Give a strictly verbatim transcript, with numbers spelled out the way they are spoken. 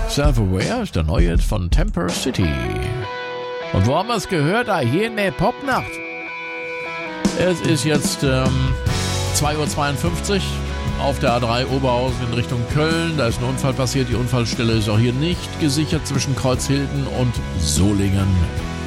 Self-Aware ist der neue von Temper City. Und wo haben wir es gehört? Ah, hier in der Popnacht. Es ist jetzt ähm, zwei Uhr zweiundfünfzig auf der A drei Oberhausen in Richtung Köln. Da ist ein Unfall passiert. Die Unfallstelle ist auch hier nicht gesichert zwischen Kreuzhilden und Solingen.